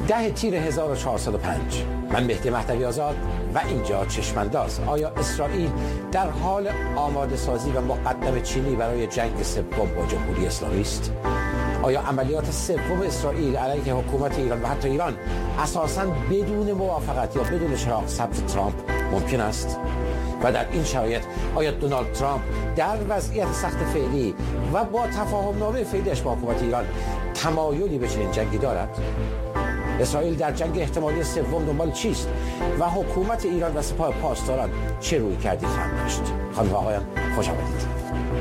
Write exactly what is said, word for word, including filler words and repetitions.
ده تیر هزار و چهارصد و پنج. من مهدی مهدوی آزاد و اینجا چشمانداز. آیا اسرائیل در حال آماده سازی و مقدم چینی برای جنگ سوم با جمهوری اسلامی است؟ آیا عملیات سوم اسرائیل علیه حکومت ایران و حتی ایران اساساً بدون موافقت یا بدون چراغ سبز ترامپ ممکن است؟ و در این شرایط آیا دونالد ترامپ در وضعیت سخت فعلی و با تفاهم نامه فعلیش با حکومت ایران تمایلی به چنین جنگی دارد؟ اسرائیل در جنگ احتمالی سوم دنبال چیست و حکومت ایران و سپاه پاسداران چه روی کردی خواهند داشت؟ خانم و آقایان خوش آمدید.